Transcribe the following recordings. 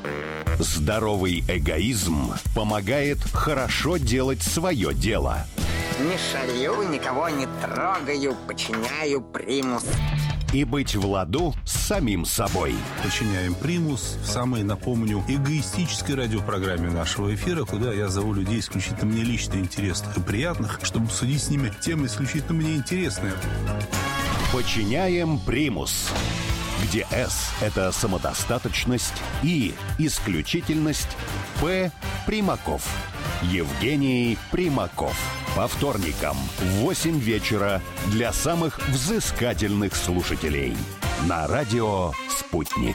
Здоровый эгоизм помогает хорошо делать свое дело. Не шалю, никого не трогаю, подчиняю примус. И быть в ладу с самим собой. Подчиняем примус в самой, напомню, эгоистической радиопрограмме нашего эфира, куда я зову людей исключительно мне лично интересных и приятных, чтобы обсудить с ними темы исключительно мне интересные. Подчиняем примус. Где S – это самодостаточность, И – исключительность, П – Примаков. Евгений Примаков. По вторникам в 8 вечера для самых взыскательных слушателей. На радио «Спутник».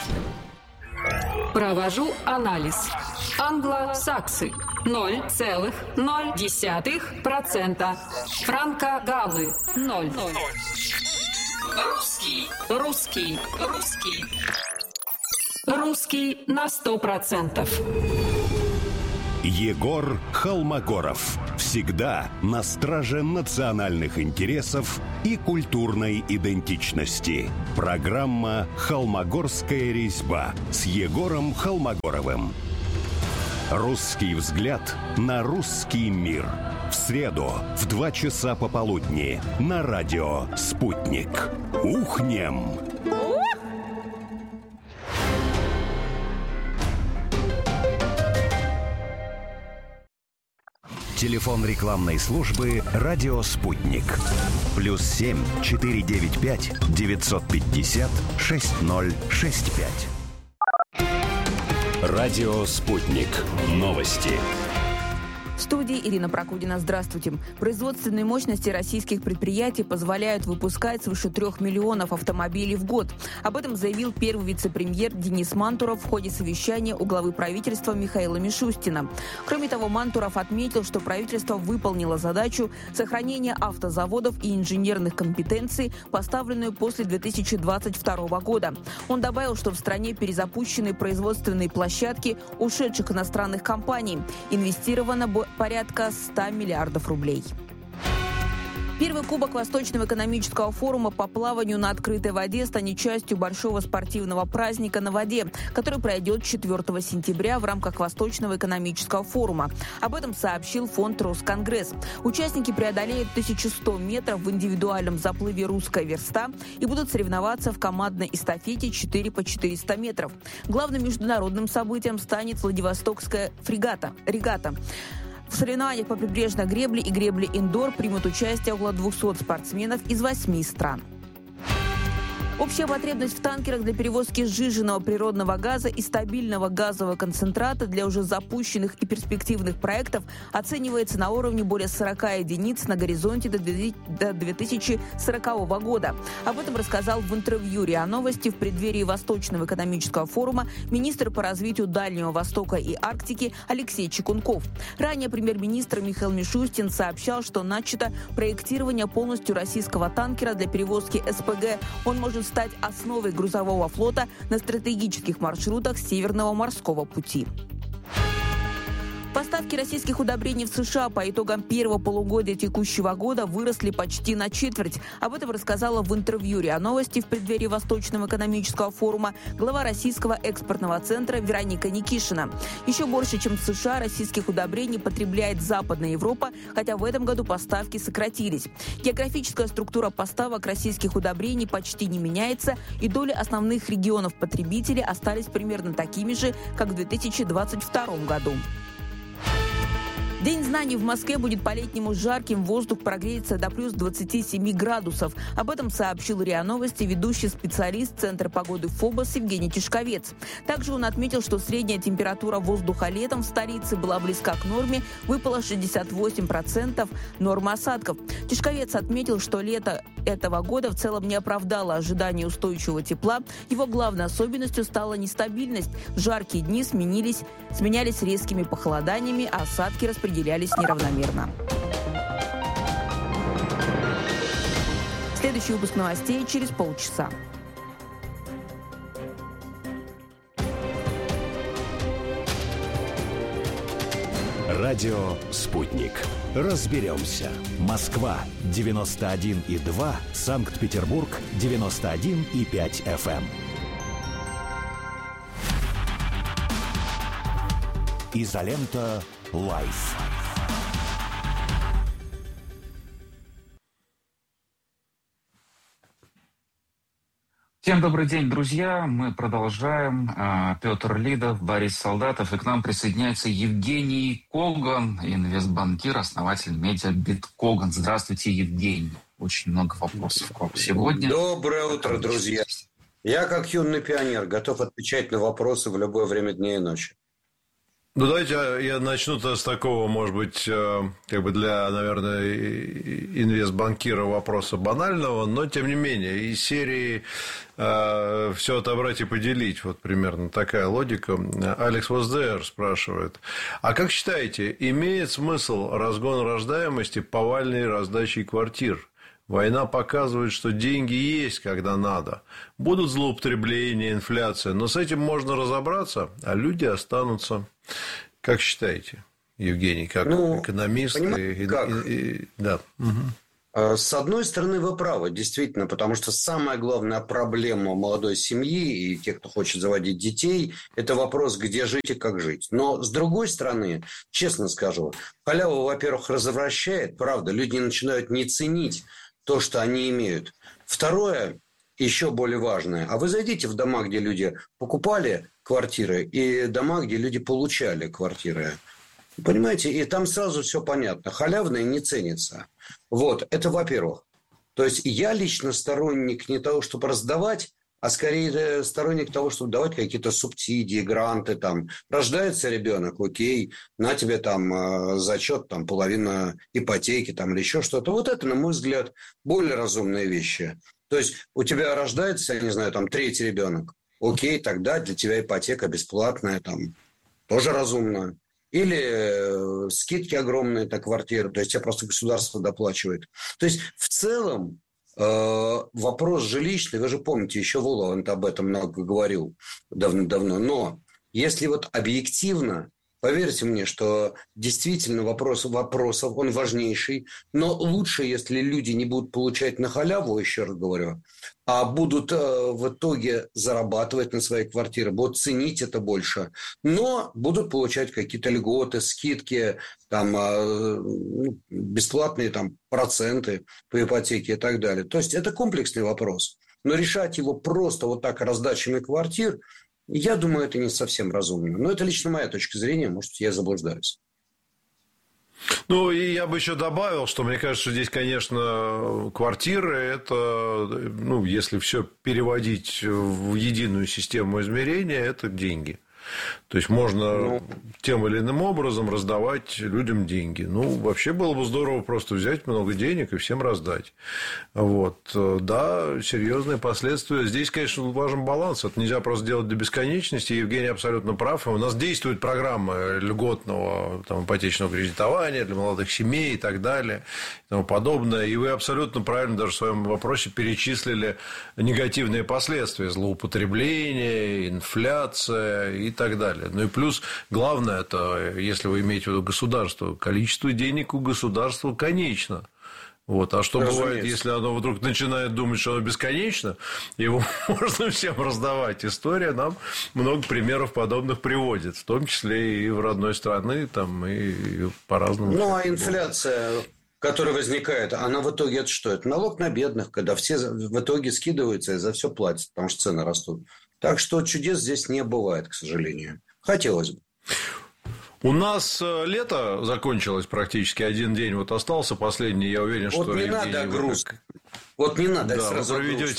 Провожу анализ. Англосаксы 0,0%. Франко-галлы 0. Русский на 100%. Егор Холмогоров. Всегда на страже национальных интересов и культурной идентичности. Программа «Холмогорская резьба» с Егором Холмогоровым. Русский взгляд на русский мир. В среду в 2 часа пополудни на радио «Спутник». Ухнем! Телефон рекламной службы «Радио Спутник». +7 495 950 6065. Радио Спутник. Новости. В студии Ирина Прокудина. Здравствуйте. Производственные мощности российских предприятий позволяют выпускать свыше 3 миллионов автомобилей в год. Об этом заявил первый вице-премьер Денис Мантуров в ходе совещания у главы правительства Михаила Мишустина. Кроме того, Мантуров отметил, что правительство выполнило задачу сохранения автозаводов и инженерных компетенций, поставленную после 2022 года. Он добавил, что в стране перезапущены производственные площадки ушедших иностранных компаний. Инвестировано порядка 100 миллиардов рублей. Первый кубок Восточного экономического форума по плаванию на открытой воде станет частью большого спортивного праздника на воде, который пройдет 4 сентября в рамках Восточного экономического форума. Об этом сообщил фонд «Росконгресс». Участники преодолеют 1100 метров в индивидуальном заплыве «Русская верста» и будут соревноваться в командной эстафете 4 по 400 метров. Главным международным событием станет Владивостокская регата. В соревнованиях по прибрежной гребле и гребле индор примут участие около 200 спортсменов из 8 стран. Общая потребность в танкерах для перевозки сжиженного природного газа и стабильного газового концентрата для уже запущенных и перспективных проектов оценивается на уровне более 40 единиц на горизонте до 2040 года. Об этом рассказал в интервью РИА Новости в преддверии Восточного экономического форума министр по развитию Дальнего Востока и Арктики Алексей Чекунков. Ранее премьер-министр Михаил Мишустин сообщал, что начато проектирование полностью российского танкера для перевозки СПГ. Он может стать основой грузового флота на стратегических маршрутах Северного морского пути. Поставки российских удобрений в США по итогам первого полугодия текущего года выросли почти на четверть. Об этом рассказала в интервью РИА Новости в преддверии Восточного экономического форума глава Российского экспортного центра Вероника Никишина. Еще больше, чем в США, российских удобрений потребляет Западная Европа, хотя в этом году поставки сократились. Географическая структура поставок российских удобрений почти не меняется, и доли основных регионов потребителей остались примерно такими же, как в 2022 году. День знаний в Москве будет по-летнему жарким, воздух прогреется до плюс 27 градусов. Об этом сообщил РИА Новости ведущий специалист Центра погоды ФОБОС Евгений Тишковец. Также он отметил, что средняя температура воздуха летом в столице была близка к норме, выпало 68% нормы осадков. Тишковец отметил, что лето этого года в целом не оправдало ожидания устойчивого тепла. Его главной особенностью стала нестабильность. Жаркие дни сменялись резкими похолоданиями, а осадки распределялись неравномерно. Следующий выпуск новостей через полчаса. Радио «Спутник». Разберемся. Москва 91,2, Санкт-Петербург 91,5 FM. Изолента Лайф. Всем добрый день, друзья. Мы продолжаем. Петр Лидов, Борис Солдатов. И к нам присоединяется Евгений Коган, инвестбанкир, основатель медиа Биткоган. Здравствуйте, Евгений. Очень много вопросов к вам сегодня. Доброе утро, друзья. Я, как юный пионер, готов отвечать на вопросы в любое время дня и ночи. Ну, давайте я начну-то с такого, может быть, как бы для, наверное, инвестбанкира вопроса банального, но, тем не менее, из серии «все отобрать и поделить». Вот примерно такая логика. Алекс Воздер спрашивает. А как считаете, имеет смысл разгон рождаемости повальной раздачей квартир? Война показывает, что деньги есть, когда надо. Будут злоупотребления, инфляция, но с этим можно разобраться, а люди останутся. Как считаете, Евгений, как экономист? Да. Угу. С одной стороны, вы правы, действительно, потому что самая главная проблема молодой семьи и тех, кто хочет заводить детей, это вопрос, где жить и как жить. Но, с другой стороны, честно скажу, халяву, во-первых, развращает, правда, люди начинают не ценить то, что они имеют. Второе, еще более важное. А вы зайдите в дома, где люди покупали квартиры, и дома, где люди получали квартиры. Понимаете? И там сразу все понятно. Халявное не ценится. Вот. Это во-первых. То есть, я лично сторонник не того, чтобы раздавать, а скорее сторонник того, чтобы давать какие-то субсидии, гранты. Там. Рождается ребенок, окей, на тебе там зачет, там, половина ипотеки там, или еще что-то. Вот это, на мой взгляд, более разумные вещи. То есть, у тебя рождается, я не знаю, там, третий ребенок. Окей, тогда для тебя ипотека бесплатная, там, тоже разумно. Или скидки огромные на квартиру, то есть, тебе просто государство доплачивает. То есть, в целом, вопрос жилищный, вы же помните, еще Воланд об этом много говорил давно-давно. Но если вот объективно, поверьте мне, что действительно вопрос вопросов, он важнейший, но лучше, если люди не будут получать на халяву, еще раз говорю, а будут в итоге зарабатывать на свои квартиры, будут ценить это больше, но будут получать какие-то льготы, скидки, там, бесплатные там, проценты по ипотеке и так далее. То есть, это комплексный вопрос. Но решать его просто вот так раздачами квартир, я думаю, это не совсем разумно. Но это лично моя точка зрения, может, я заблуждаюсь. Ну, и я бы еще добавил, что мне кажется, что здесь, конечно, квартиры – это, ну, если все переводить в единую систему измерения, это деньги. То есть, можно тем или иным образом раздавать людям деньги. Ну, вообще было бы здорово просто взять много денег и всем раздать. Вот. Да, серьезные последствия. Здесь, конечно, важен баланс. Это нельзя просто делать до бесконечности. Евгений абсолютно прав. У нас действует программа льготного там, ипотечного кредитования для молодых семей и так далее и тому подобное. И вы абсолютно правильно даже в своем вопросе перечислили негативные последствия. Злоупотребление, инфляция и так далее. Ну и плюс, главное, это, если вы имеете в виду государство, количество денег у государства конечно. Вот. А что бывает, если оно вдруг начинает думать, что оно бесконечно, его можно всем раздавать? История нам много примеров подобных приводит, в том числе и в родной стране, там, и по-разному. Ну, а инфляция, которая возникает, она в итоге это что? Это налог на бедных, когда все в итоге скидываются и за все платят, потому что цены растут. Так что чудес здесь не бывает, к сожалению. Хотелось бы. У нас лето закончилось практически. Один день вот остался последний. Я уверен, вот что... не надо груз. Вот не надо сразу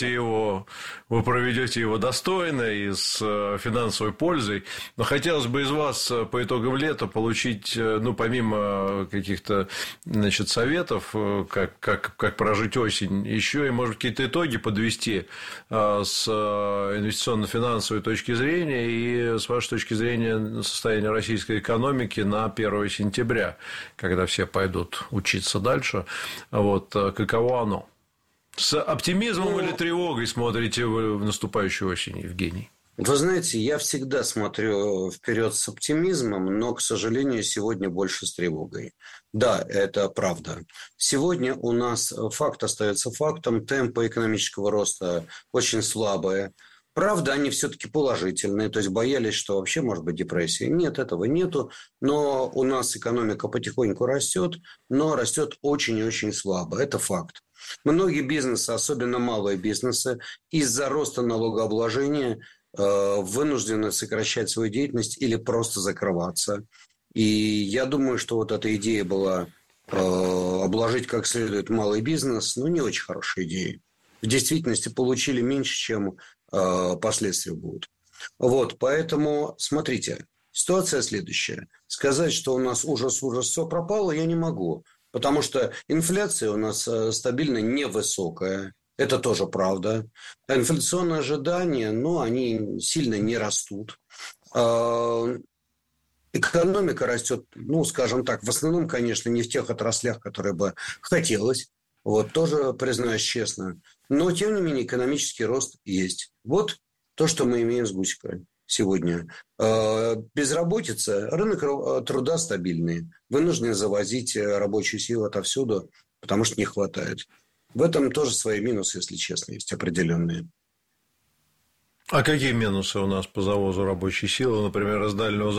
вы проведете его достойно и с финансовой пользой. Но хотелось бы из вас по итогам лета получить, ну, помимо каких-то, значит, советов, как прожить осень, еще и, может, какие-то итоги подвести с инвестиционно-финансовой точки зрения и с вашей точки зрения состояния российской экономики на 1 сентября, когда все пойдут учиться дальше. Вот, каково оно? С оптимизмом или тревогой смотрите вы в наступающую осень, Евгений? Вы знаете, я всегда смотрю вперед с оптимизмом, но, к сожалению, сегодня больше с тревогой. Да, это правда. Сегодня у нас факт остается фактом. Темпы экономического роста очень слабые. Правда, они все-таки положительные, то есть боялись, что вообще может быть депрессия. Нет, этого нету, но у нас экономика потихоньку растет, но растет очень и очень слабо, это факт. Многие бизнесы, особенно малые бизнесы, из-за роста налогообложения вынуждены сокращать свою деятельность или просто закрываться. И я думаю, что вот эта идея была обложить как следует малый бизнес, не очень хорошая идея. В действительности получили меньше, чем последствия будут. Вот, поэтому, смотрите, ситуация следующая. Сказать, что у нас ужас, все пропало, я не могу. Потому что инфляция у нас стабильно невысокая. Это тоже правда. А инфляционные ожидания, они сильно не растут. Экономика растет, скажем так, в основном, конечно, не в тех отраслях, которые бы хотелось. Вот, тоже признаюсь честно. Но, тем не менее, экономический рост есть. Вот то, что мы имеем с Гусевой сегодня. Безработица, рынок труда стабильный. Вынуждены завозить рабочую силу отовсюду, потому что не хватает. В этом тоже свои минусы, если честно, есть определенные. А какие минусы у нас по завозу рабочей силы, например, из Дальнего